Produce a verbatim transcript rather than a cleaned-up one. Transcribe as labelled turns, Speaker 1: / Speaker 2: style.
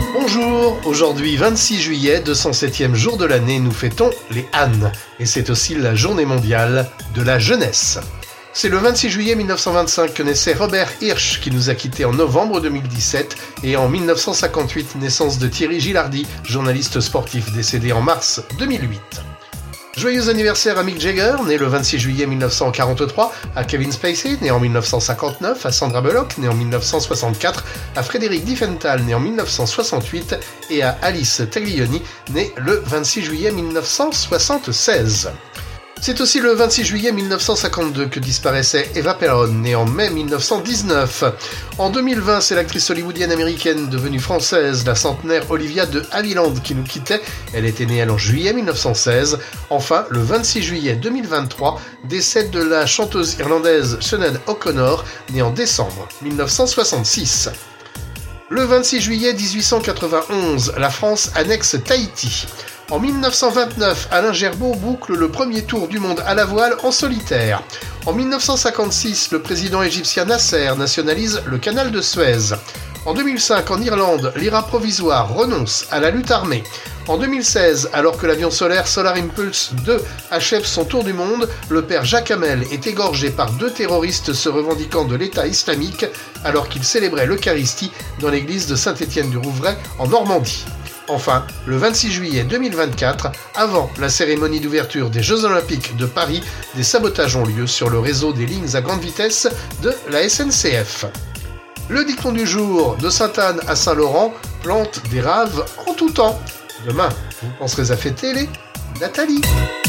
Speaker 1: Bonjour, aujourd'hui vingt-six juillet, deux cent septième jour de l'année, nous fêtons les ânes. Et c'est aussi la journée mondiale de la jeunesse. C'est le vingt-six juillet mille neuf cent vingt-cinq que naissait Robert Hirsch, qui nous a quittés en novembre deux mille dix-sept, et en mille neuf cent cinquante-huit, naissance de Thierry Gilardi, journaliste sportif décédé en mars deux mille huit. Joyeux anniversaire à Mick Jagger, né le vingt-six juillet mille neuf cent quarante-trois, à Kevin Spacey, né en mille neuf cent cinquante-neuf, à Sandra Bullock, né en mille neuf cent soixante-quatre, à Frédéric Diffenthal, né en mille neuf cent soixante-huit, et à Alice Taglioni, né le vingt-six juillet mille neuf cent soixante-seize. C'est aussi le vingt-six juillet mille neuf cent cinquante-deux que disparaissait Eva Perón, née en mai mille neuf cent dix-neuf. En deux mille vingt, c'est l'actrice hollywoodienne américaine devenue française, la centenaire Olivia de Havilland, qui nous quittait. Elle était née elle en juillet mille neuf cent seize. Enfin, le vingt-six juillet deux mille vingt-trois, décède de la chanteuse irlandaise Sinéad O'Connor, née en décembre mille neuf cent soixante-six. Le vingt-six juillet dix-huit cent quatre-vingt-onze, la France annexe Tahiti. En mille neuf cent vingt-neuf, Alain Gerbaud boucle le premier tour du monde à la voile en solitaire. En mille neuf cent cinquante-six, le président égyptien Nasser nationalise le canal de Suez. En deux mille cinq, en Irlande, l'I R A provisoire renonce à la lutte armée. En deux mille seize, alors que l'avion solaire Solar Impulse deux achève son tour du monde, le père Jacques Hamel est égorgé par deux terroristes se revendiquant de l'État islamique alors qu'il célébrait l'Eucharistie dans l'église de Saint-Étienne-du-Rouvray en Normandie. Enfin, le vingt-six juillet deux mille vingt-quatre, avant la cérémonie d'ouverture des Jeux Olympiques de Paris, des sabotages ont lieu sur le réseau des lignes à grande vitesse de la S N C F. Le dicton du jour, de Sainte-Anne à Saint-Laurent, plante des raves en tout temps. Demain, vous penserez à fêter les Nathalie.